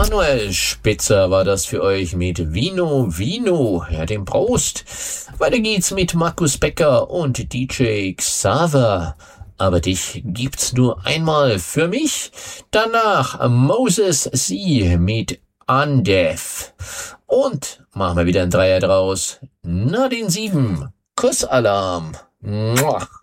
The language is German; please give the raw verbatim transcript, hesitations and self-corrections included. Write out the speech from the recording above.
Manuel Spitzer war das für euch mit Vino Vino, ja, dem Prost. Weiter geht's mit Markus Becker und D J Xaver. Aber dich gibt's nur einmal für mich. Danach Moses C. mit Undeaf. Und machen wir wieder ein Dreier draus. Na, den sieben. Kussalarm. Mua.